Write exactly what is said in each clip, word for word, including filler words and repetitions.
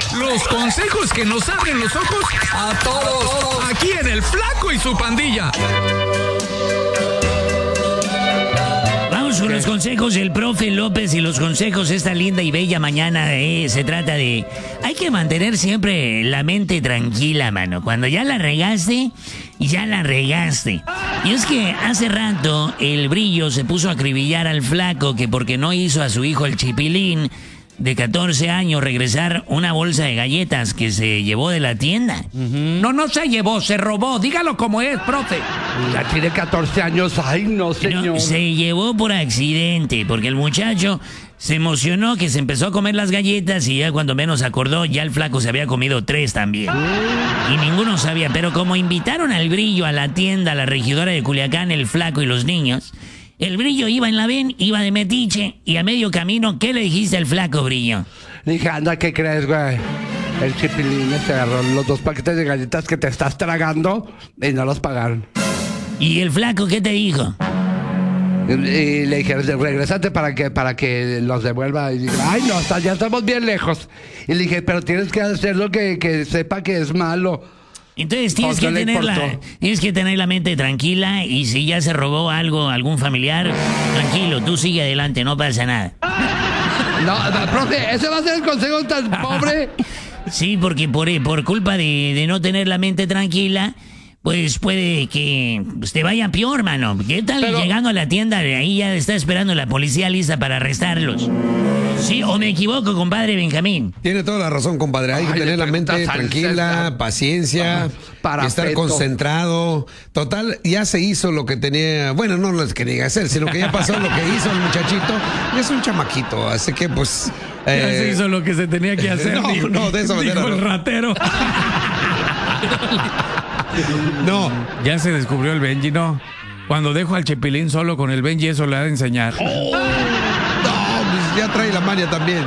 Los consejos que nos abren los ojos a todos. Aquí en El Flaco y su pandilla. Vamos con los consejos del profe López y los consejos esta linda y bella mañana. Eh, se trata de... Hay que mantener siempre la mente tranquila, mano. Cuando ya la regaste, ya la regaste. Y es que hace rato el Brillo se puso a acribillar al Flaco que porque no hizo a su hijo el Chipilín de catorce años regresar una bolsa de galletas que se llevó de la tienda. Uh-huh. No, no se llevó, se robó. Dígalo como es, profe. Ya tiene catorce años. Ay, no, señor. No, se llevó por accidente, porque el muchacho se emocionó que se empezó a comer las galletas y ya cuando menos acordó, ya el Flaco se había comido tres también. Y ninguno sabía, pero como invitaron al Brillo a la tienda, a la regidora de Culiacán, el Flaco y los niños... El Brillo iba en la ven, iba de metiche, y a medio camino, ¿qué le dijiste al Flaco, Brillo? Le dije, anda, ¿qué crees, güey? El Chipilín te agarró los dos paquetes de galletas que te estás tragando y no los pagaron. ¿Y el Flaco qué te dijo? Y, y le dije, regrésate para que, para que los devuelva. Y dije, ay, no, hasta ya estamos bien lejos. Y le dije, pero tienes que hacerlo que, que sepa que es malo. Entonces tienes que, tener la, tienes que tener la mente tranquila y si ya se robó algo, algún familiar, tranquilo, tú sigue adelante, no pasa nada. No, no, profe, ¿ese va a ser el consejo tan pobre? Sí, porque por, por culpa de, de no tener la mente tranquila, pues puede que pues, te vaya peor, mano. ¿Qué tal? Pero... llegando a la tienda, ahí ya está esperando la policía lista para arrestarlos. ¿Sí o me equivoco, compadre Benjamín? Tiene toda la razón, compadre. Hay que Ay, tener la mente tranquila, paciencia, para estar concentrado. Total, ya se hizo lo que tenía... Bueno, no lo que quería hacer, sino que ya pasó lo que hizo el muchachito. Es un chamaquito, así que pues... Eh... Ya se hizo lo que se tenía que hacer. No, dijo, no, de esa manera dijo el no. ratero. No. Ya se descubrió el Benji, ¿no? Cuando dejo al Chipilín solo con el Benji, eso le ha de enseñar. Oh. Ya trae la maña también.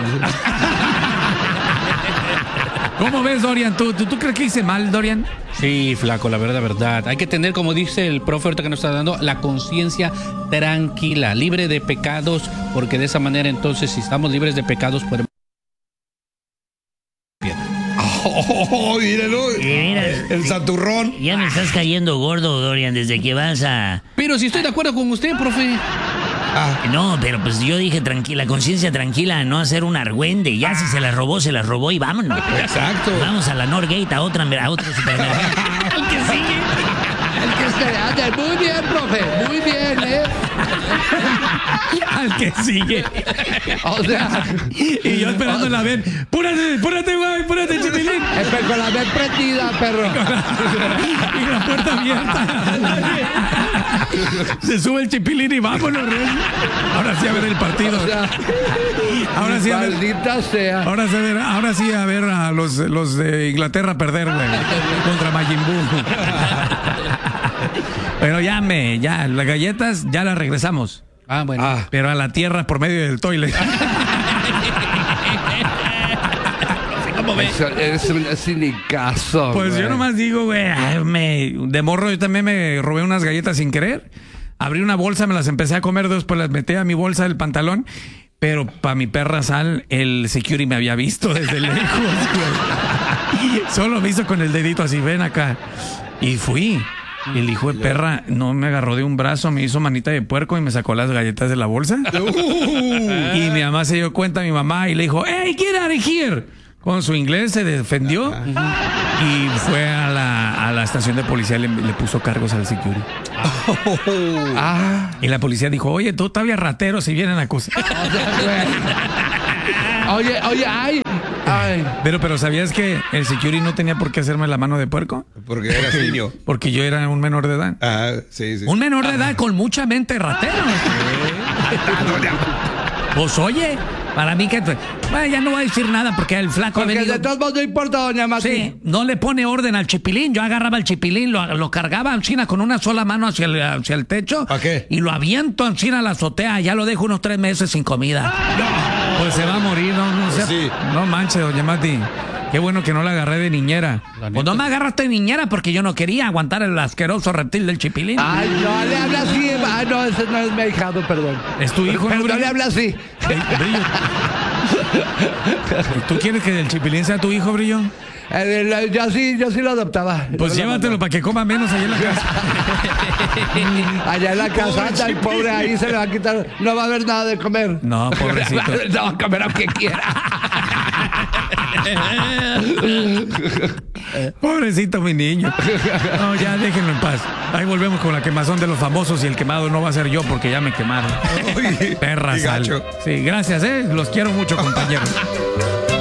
¿Cómo ves, Dorian? ¿Tú, tú, ¿Tú crees que hice mal, Dorian? Sí, Flaco, la verdad, verdad. Hay que tener, como dice el profe ahorita que nos está dando, la conciencia tranquila, libre de pecados, porque de esa manera entonces, si estamos libres de pecados, podemos... Oh, míralo. Mira, el santurrón. Ya me estás cayendo gordo, Dorian, desde que vas a... Pero si estoy de acuerdo con usted, profe. Ah. No, pero pues yo dije tranquila, conciencia tranquila, no hacer un argüende. Ya ah. si se la robó, se la robó y vámonos. Exacto. Vamos a la Norgate, a otra, a otro supermercado. El que sigue. El que se hace. Muy bien, profe. Muy bien, ¿eh? Al que sigue. O sea. Y yo esperando la ven. ¡Púrate, púrate, güey! ¡Púrate, Chipilín! Eh, con la ven prendida, perro. Y la puerta abierta. Se sube el Chipilín y vámonos, Rey. Ahora sí a ver el partido. O sea, ahora sí a ver. Maldita sea. Ahora sí a ver, ahora sí a ver a los, los de Inglaterra perder, güey. Contra Majin Buu. Pero ya me, ya, las galletas ya las regresamos. Ah, bueno. Ah, pero a la tierra por medio del toilet. ¿Cómo ves? Es un cinicazo. Pues güey. yo nomás digo, güey, me, de morro yo también me robé unas galletas sin querer. Abrí una bolsa, me las empecé a comer, después las metí a mi bolsa del pantalón. Pero para mi perra sal, el security me había visto desde lejos, güey. Solo me hizo con el dedito así, ven acá. Y fui. Y el hijo de perra no me agarró de un brazo, me hizo manita de puerco y me sacó las galletas de la bolsa. Uh, y mi mamá se dio cuenta, mi mamá, y le dijo, hey, get out of here. Con su inglés se defendió uh-huh. y fue a la, a la estación de policía y le, le puso cargos al security. Oh. Ah. Y la policía dijo, oye, tú todavía ratero si vienen a acusar. Oye, oye, ay. Ay. Pero, pero ¿sabías que el security no tenía por qué hacerme la mano de puerco? Porque era niño. Porque yo era un menor de edad. Ah, sí, sí. Un menor de edad con mucha mente ratero. Pues oye, para mí que... Bueno, ya no voy a decir nada porque el Flaco porque ha venido... de todos modos no importa, doña Mati. Sí, no le pone orden al Chipilín. Yo agarraba el Chipilín, lo, lo cargaba en China con una sola mano hacia el, hacia el techo. ¿A qué? Y lo aviento en China a la azotea. Ya lo dejo unos tres meses sin comida. No. Pues se va a morir, no, no, pues sea, sí. No manches, doña Mati. Qué bueno que no la agarré de niñera. Pues no me agarraste de niñera porque yo no quería aguantar el asqueroso reptil del Chipilín. Ay, no le habla así. Ay, no, ese no es mi ahijado, perdón. Es tu hijo, pero, ¿no? Pero no le habla así. El brillo. ¿Tú quieres que el Chipilín sea tu hijo, Brillo? Eh, yo sí, yo sí lo adoptaba. Pues yo llévatelo para que coma menos allá en la casa. Allá en la casa, anda el pobre ahí se le va a quitar. No va a haber nada de comer. No, pobrecito. No va a comer aunque quiera. Pobrecito mi niño. No, ya déjenlo en paz. Ahí volvemos con la quemazón de los famosos y el quemado no va a ser yo porque ya me quemaron. Perra sal. Sí, gracias, eh. Los quiero mucho, compañeros.